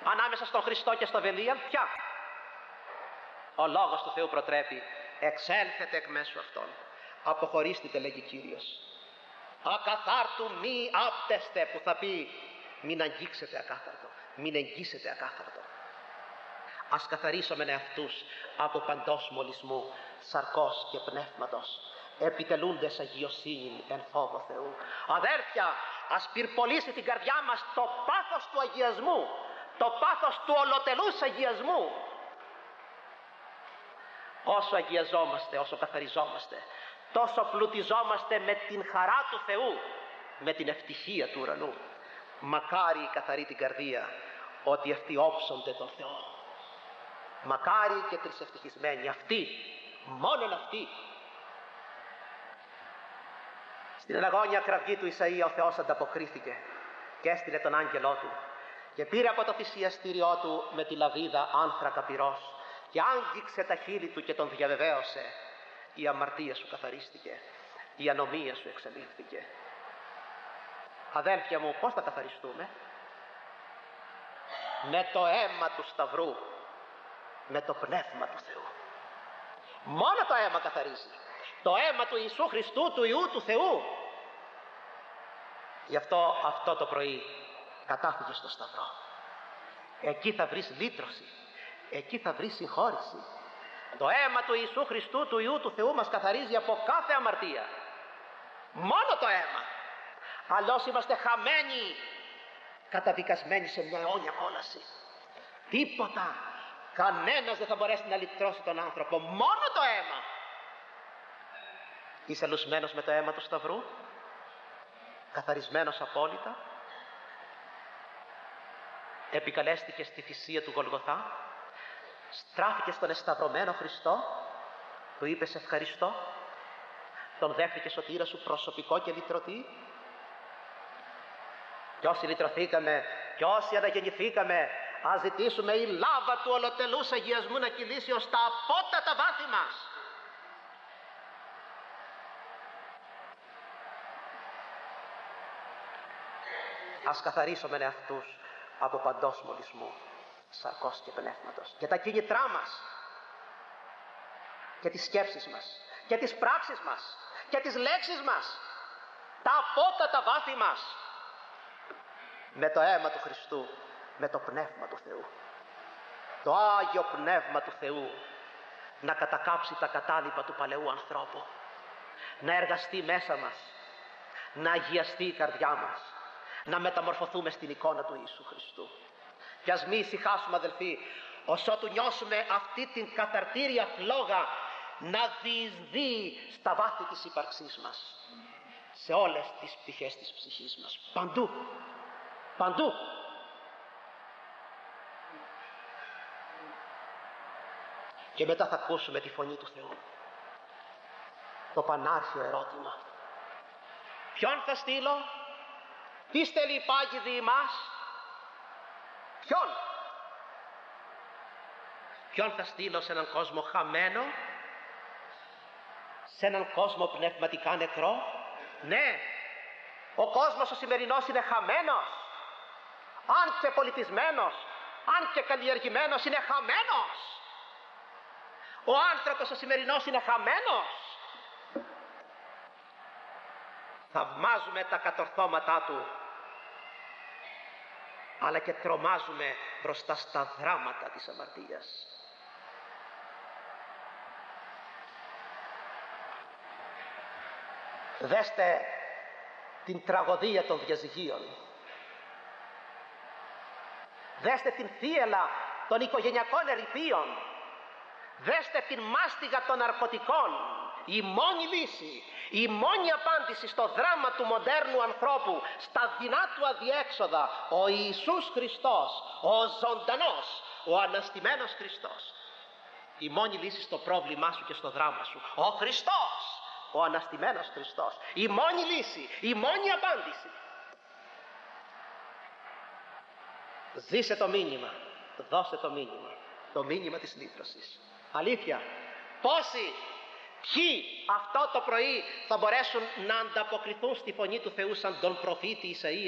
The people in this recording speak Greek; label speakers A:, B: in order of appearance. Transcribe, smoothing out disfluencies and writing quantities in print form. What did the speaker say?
A: Ανάμεσα στον Χριστό και στο Βελίαλ, ποια? Ο Λόγος του Θεού προτρέπει, εξέλθετε εκ μέσου αυτών. Αποχωρήστε, λέγει Κύριος. Ακαθάρτου μη άπτεστε, που θα πει μην αγγίξετε ακάθαρτο, μην εγγύσετε ακάθαρτο. Ας καθαρίσομεν εαυτούς από παντός μολυσμού, σαρκός και πνεύματος, επιτελούντες αγιοσύνη εν φόβο Θεού. Αδέρφια, ας πυρπολίσει την καρδιά μας το πάθος του αγιασμού, το πάθος του ολοτελούς αγιασμού. Όσο αγιαζόμαστε, όσο καθαριζόμαστε, τόσο πλουτιζόμαστε με την χαρά του Θεού, με την ευτυχία του ουρανού. Μακάρι η καθαρή την καρδία, ότι αυτοί όψονται τον Θεό. Μακάρι και τρισευτυχισμένοι, αυτοί, μόνον αυτοί. Στην εναγώνια κραυγή του Ισαΐα ο Θεός ανταποκρίθηκε και έστειλε τον άγγελό του και πήρε από το θυσιαστήριό του με τη λαβίδα άνθρακα πυρός και άγγιξε τα χείλη του και τον διαβεβαίωσε. Η αμαρτία σου καθαρίστηκε, η ανομία σου εξαλείφθηκε. Αδέλφια μου, πώς θα καθαριστούμε? Με το αίμα του Σταυρού, με το Πνεύμα του Θεού. Μόνο το αίμα καθαρίζει. Το αίμα του Ιησού Χριστού, του Υιού του Θεού. Γι' αυτό το πρωί κατάφυγε στο Σταυρό. Εκεί θα βρεις λύτρωση, εκεί θα βρεις συγχώρηση. Το αίμα του Ιησού Χριστού, του Υιού του Θεού, μας καθαρίζει από κάθε αμαρτία. Μόνο το αίμα. Αλλιώς είμαστε χαμένοι, καταδικασμένοι σε μια αιώνια κόλαση. Τίποτα, κανένας δεν θα μπορέσει να λυτρώσει τον άνθρωπο. Μόνο το αίμα. Είσαι λουσμένος με το αίμα του Σταυρού, καθαρισμένος απόλυτα. Επικαλέστηκες στη θυσία του Γολγοθά, στράφηκες στον εσταυρωμένο Χριστό, του είπες ευχαριστώ, τον δέχτηκες σωτήρα σου προσωπικό και λυτρωτή. Κι όσοι λυτρωθήκαμε κι όσοι αναγεννηθήκαμε, ας ζητήσουμε η λάβα του ολοτελούς αγιασμού να κυλήσει ως τα απότατα βάθη μας. Ας καθαρίσομεν εαυτούς από παντός μολυσμού, σαρκός και πνεύματος, και τα κίνητρά μας και τις σκέψεις μας και τις πράξεις μας και τις λέξεις μας, τα απότατα βάθη μας, με το αίμα του Χριστού, με το Πνεύμα του Θεού. Το Άγιο Πνεύμα του Θεού να κατακάψει τα κατάλοιπα του παλαιού ανθρώπου, να εργαστεί μέσα μας, να αγιαστεί η καρδιά μας, να μεταμορφωθούμε στην εικόνα του Ιησού Χριστού. Και ας μη ησυχάσουμε, αδελφοί, ωσότου νιώσουμε αυτή την καθαρτήρια φλόγα να διεισδύει στα βάθη της ύπαρξής μας, σε όλες τις πτυχές της ψυχής μας, παντού, παντού. Και μετά θα ακούσουμε τη φωνή του Θεού, το πανάρχιο ερώτημα: ποιον θα στείλω? Τι στέλνει η πάγη δι' ημάς? Ποιον θα στείλω σε έναν κόσμο χαμένο, σε έναν κόσμο πνευματικά νεκρό? Ναι, ο κόσμος ο σημερινός είναι χαμένος. Αν και πολιτισμένος, αν και καλλιεργημένος, είναι χαμένος. Ο άνθρωπος ο σημερινός είναι χαμένος. Θαυμάζουμε τα κατορθώματά του, αλλά και τρομάζουμε μπροστά στα δράματα της αμαρτίας. Δέστε την τραγωδία των διαζυγίων. Δέστε την θύελλα των οικογενειακών ερειπίων. Δέστε την μάστιγα των ναρκωτικών. Η μόνη λύση, η μόνη απάντηση στο δράμα του μοντέρνου ανθρώπου, στα δεινά του αδιέξοδα, ο Ιησούς Χριστός, ο ζωντανός, ο αναστημένος Χριστός. Η μόνη λύση στο πρόβλημά σου και στο δράμα σου, ο Χριστός, ο αναστημένος Χριστός. Η μόνη λύση, η μόνη απάντηση. Ζήσε το μήνυμα, δώσε το μήνυμα της λύτρωσης. Αλήθεια, πόσοι, ποιοι αυτό το πρωί θα μπορέσουν να ανταποκριθούν στη φωνή του Θεού σαν τον προφήτη Ισαΐα?